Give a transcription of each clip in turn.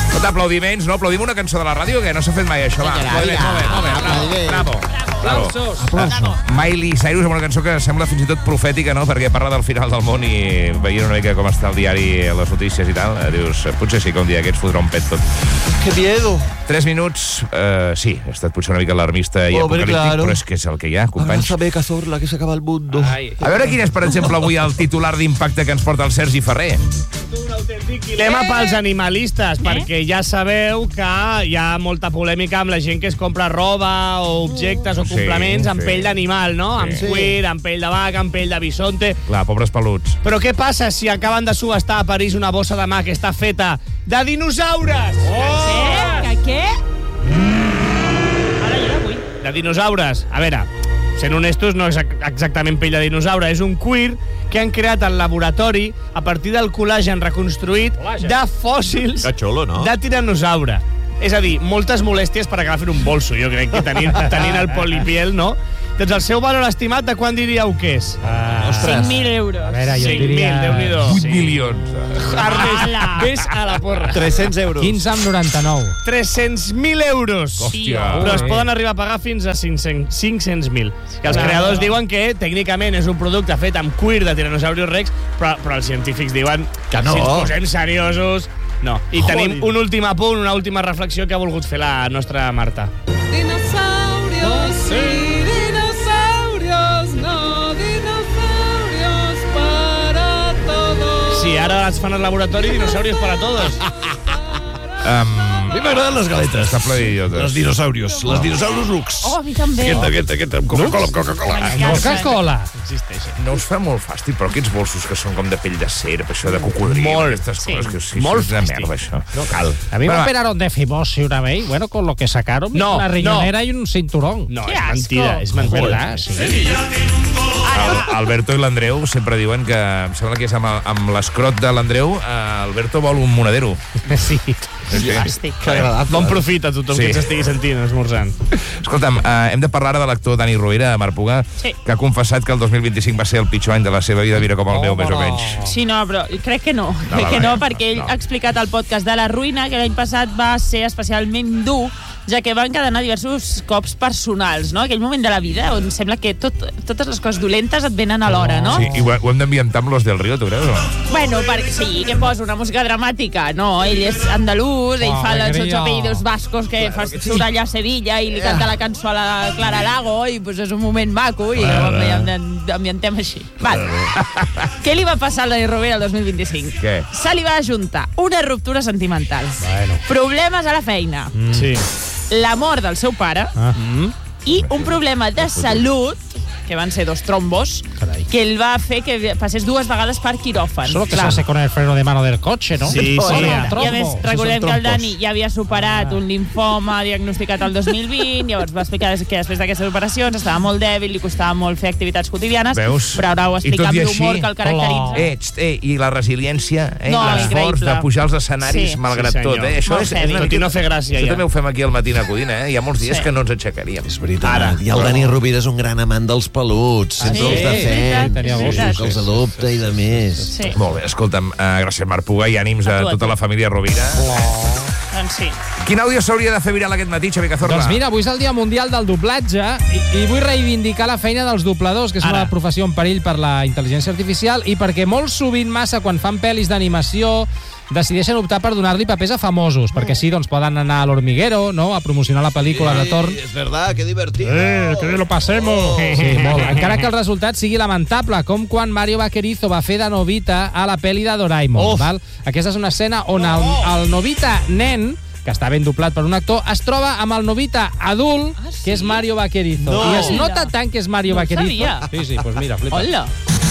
Escolta, aplaudiments, no? Aplaudim una cançó de la ràdio, que no s'ha fet mai això, va. Molt bé. Bravo. Aplausos. Miley Cyrus amb una cançó que sembla fins i tot profètica, no? Perquè parla del final del món i veient una mica com està el diari, les notícies i tal, dius, potser sí que un dia aquests fotrà un pet tot. Que miedo. 3 minuts, sí, ha estat potser una mica alarmista i apocalíptic, claro. Però és que és el que hi ha, companys. Abrázame, Cazorla, que se acaba el mundo. A veure quin és, per exemple, avui el titular d'impacte que ens porta el Sergi Ferrer. Un autèntic dilema pels animalistes, perquè ja sabeu que hi ha molta polèmica amb la gent que es compra roba o objectes o complements amb pell d'animal, no? Amb cuir, amb pell de vaca, amb pell de bisonte. Clar, pobres peluts. Però què passa si acaben de subhastar a París una bossa de mà que està feta de dinosaures? Què? Ara jo la vull. De dinosaures. A veure, sent honestos, no és exactament pell de dinosaure, és un cuir que han creat al laboratori a partir del col·làgen reconstruït de fòssils de tiranosaure. És a dir, moltes molèsties per acabar fent un bolso, jo crec que tenint el polipiel, no? Doncs el seu valor estimat, de quan diríeu que és? 5.000 euros. A veure, jo 5.000, diria... Déu-n'hi-do. 8 milions. Ernest, vés a la porra. 300 euros. 15,99. 300.000 euros. Hòstia. Però es poden arribar a pagar fins a 500.000. Que els creadors diuen que tècnicament és un producte fet amb cuir de Tyrannosaurus Rex, però els científics diuen que no. Si ens posem seriosos... No. I tenim un últim apunt, una última reflexió que ha volgut fer la nostra Marta. Dinosaurios, sí, dinosaurios, no, dinosaurios para todos. Sí, ara es fan al laboratori dinosaurios para todos. A mi m'agraden les galetes. Està ple d'idiotes. Els dinosaurios. Les dinosaurus lux. Oh, a mi també. Aquesta, amb Coca-Cola. Coca-Cola. No us fa molt fàstic, però aquests bolsos que són com de pell de serp, això de cocodril, aquestes coses que sí, molt és una fàstic. merda, això. No cal. A mí me Bueno, operaron de fimosis una vez, bueno, con lo que sacaron, No, una riñonera y un cinturón. No, Que és asco. mentida, és mentida. ¿Verdad? Sí. Alberto i l'Andreu sempre diuen que, em sembla que és amb l'escrot de l'Andreu, Alberto vol un monedero. Sí. Fàstic. Que agradable. Bon profit a tothom que ens estigui sentint esmorzant. Escolta'm, hem de parlar ara de l'actor Dani Rovira, Marc Puga, Sí. que ha confessat que el 2025 va ser el pitjor any de la seva vida, mira com el meu, més o menys. Sí, no, però crec que no. No, Crec que no, no, perquè ell no. ha explicat al podcast de La Ruïna que l'any passat va ser especialment dur, ja que va encadenar diversos cops personals, no? Aquell moment de la vida on sembla que totes les coses dolentes et venen alhora, no? Sí, i ho hem d'ambientar amb Los del Río, tu creus? O no? Bueno, perquè sí, que posa una música dramàtica. No, ell és andalús, ell fa els 8 apellidos vascos que surt allà a Sevilla i li canta la cançó a la Clara Lago i pues és un moment maco i ho ambientem així. Val. Què li va passar a Dani Rovira el 2025? Què? Se li va ajuntar una ruptura sentimental, problemes a la feina, Sí. la mort del seu pare i un problema de salut, que van ser 2 trombos, que el va fer que passés 2 vegades per quiròfan. Eso es lo que se hace con el freno de mano del coche, ¿no? Sí, sí. I a més, recordem que el Dani ja havia superat un linfoma diagnosticat el 2020, llavors va explicar que després d'aquestes operacions estava molt dèbil, li costava molt fer activitats quotidianes, Veus? però ara ho I explica tot i amb l'humor així, que el caracteritza. I la resiliència, No, l'esforç increïble. de pujar als escenaris, Sí. malgrat Sí, senyor. tot. Això Molt és heavy. una Tot i mica- no fer gràcia, Això ja. també ho fem aquí al Matina Codina, Hi ha molts dies Sí. que no ens aixecaríem. És veritat. Ara. I el Dani Rovira és un gran amant dels peluts. Sempre els defèn. Tenia és gossos. veritat. Que els adopta i de més. Sí, Molt bé, escolta'm, gràcies Marc Puga i ànims a A tu, a tota tu. la família Rovira. doncs sí. Quin àudio s'hauria de fer viral aquest matí, Xavi Cazorla? Doncs mira, avui és el Dia Mundial del Doblatge i vull reivindicar la feina dels dobladors, que és una professió en perill per la intel·ligència artificial i perquè molt sovint massa quan fan pel·lis d'animació decideixen optar per donar-li papers a famosos, perquè sí, doncs poden anar a l'Hormiguero, no?, a promocionar la pel·lícula de torn. És verdad, que divertido. Que lo pasemos. Sí, molt. Encara que el resultat sigui lamentable, com quan Mario Vaquerizo va fer de Novita a la pel·li de Doraemon. Val? Aquesta és una escena on el Novita nen, que està ben doblat per un actor, es troba amb el Novita adult, que és Mario Vaquerizo. No. I es nota tant que és Mario No ho Vaquerizo. sabia. Sí, pues mira, flipa. Hola.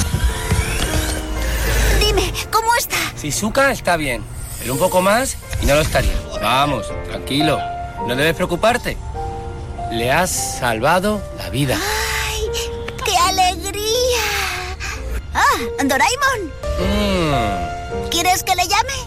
Dime, ¿cómo está? Shizuka está bien, pero un poco más y no lo estaría. Vamos, tranquilo, no debes preocuparte. Le has salvado la vida. ¡Ay, qué alegría! Ah, Doraemon, ¿quieres que le llame?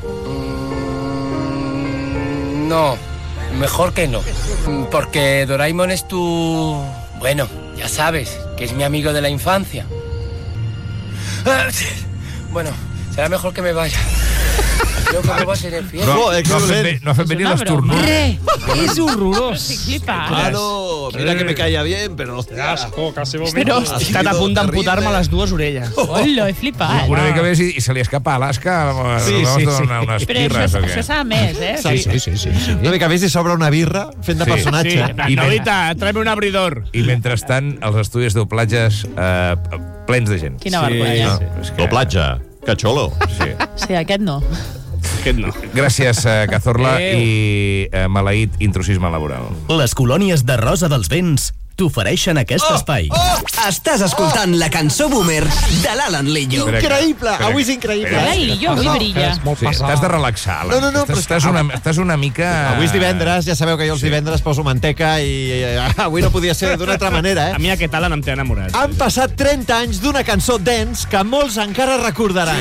No, mejor que no. Porque Doraemon es tu... Bueno, ya sabes, que es mi amigo de la infancia. Bueno, será mejor que me vaya. Creo que no va a tener fiesta. No ha fet venir l'esturnut. És horrorós. Estic flipant. Claro, mira que me caia bien, pero hostia. Però he estat a punt d'amputar-me les dues orelles. Hola, he flipat. Una mica més i se li escapa a Alaska. Vamos a donar unes Però pirres o això què? s'ha més, eh? Sí. Una mica més i s'obre una birra fent de personatge. Sí. Novita, tráeme un abridor. I mentrestant, els estudis doblatges plens de gent. Quina vergonya. Doblatge. Que xolo. Sí. Sí, aquest no. Aquest no. Gràcies, Cazorla, i maleït intrusisme laboral. Les colònies de Rosa dels Vents t'ofereixen aquest espai. Estàs escoltant la cançó Boomer de l'Alan Lillo. Increïble! Avui és increïble. L'Alan Lillo avui brilla. Sí, t'has de relaxar. No, Estàs una mica... Avui és divendres, ja sabeu que jo els divendres poso manteca i avui no podia ser d'una altra manera, A mi aquest Alan em té enamorat. Han passat 30 anys d'una cançó dance que molts encara recordaran.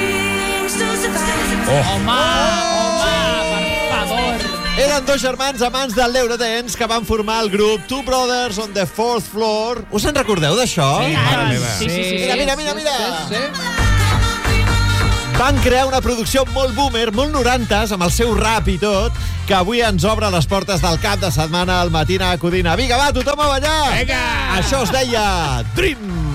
Home, per favor. Eren dos germans amants del l'Eurodance que van formar el grup Two Brothers on the Fourth Floor. Us en recordeu d'això? Sí. Mira. Van crear una producció molt boomer, molt 90s, amb el seu rap i tot, que avui ens obre les portes del cap de setmana al Matina Codina. Vinga, va, tothom a ballar! Vinga! Això es deia Dream!